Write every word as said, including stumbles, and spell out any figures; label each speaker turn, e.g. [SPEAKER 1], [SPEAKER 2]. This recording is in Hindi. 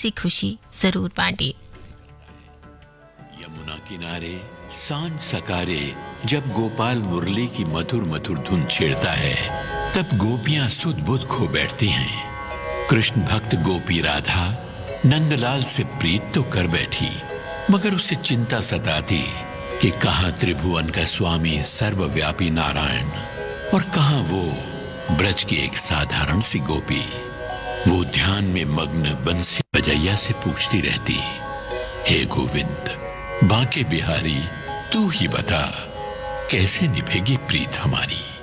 [SPEAKER 1] सी खुशी जरूर बांटे।
[SPEAKER 2] यमुना किनारे सांझ सकारे जब गोपाल मुरली की मधुर मधुर धुन छेड़ता है, तब गोपियां सुध बुध खो बैठती हैं। कृष्ण भक्त गोपी राधा नंदलाल से प्रीत तो कर बैठी, मगर उसे चिंता सताती कि कहां त्रिभुवन का स्वामी सर्वव्यापी नारायण और कहां वो ब्रज की एक साधारण सी गोपी। वो ध्यान में मग्न बंसी बजैया से पूछती रहती, हे गोविंद बांके बिहारी, तू ही बता कैसे निभेगी प्रीत हमारी।